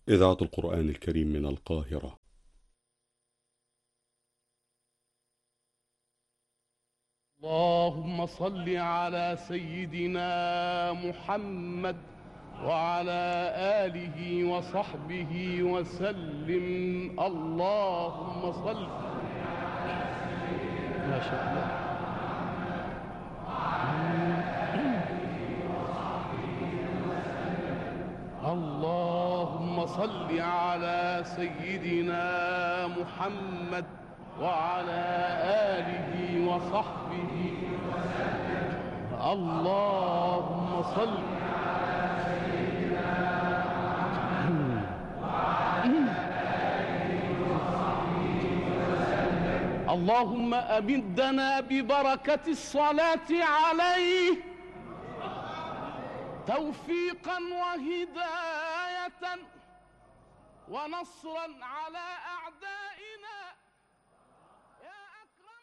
إذاعة القرآن الكريم من القاهرة. اللهم صل على سيدنا محمد وعلى آله وصحبه وسلم. اللهم صل. ما شاء الله. اللهم صل على سيدنا محمد وعلى آله وصحبه وسلم. اللهم صل على سيدنا محمد وعلى آله وصحبه وسلم. اللهم أمدنا ببركة الصلاة عليه توفيقا وهداية ونصرا على أعدائنا يا أكرم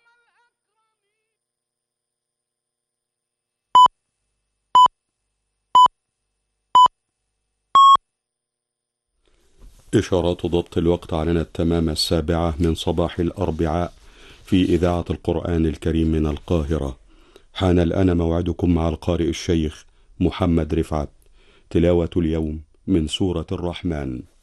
الأكرمين. إشارات ضبط الوقت على تمام 7 من صباح الأربعاء في إذاعة القرآن الكريم من القاهرة. حان الآن موعدكم مع القارئ الشيخ محمد رفعت. تلاوة اليوم من سورة الرحمن.